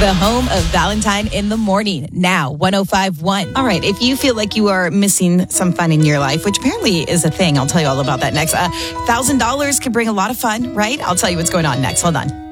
the home of Valentine in the Morning. Now, 105.1. All right, if you feel like you are missing some fun in your life, which apparently is a thing, I'll tell you all about that next. $1,000 can bring a lot of fun, right? I'll tell you what's going on next. Hold on.